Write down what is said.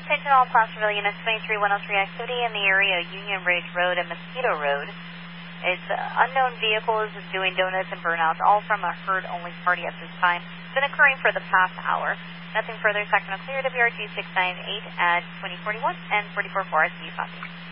attention all Placerville units, 23-103 activity in the area, Union Ridge Road and Mosquito Road. It's unknown vehicles doing donuts and burnouts, all from a herd-only party at this time. It's been occurring for the past hour. Nothing further. Second clear to WRG 698 at 2041 and 44 for SB copy.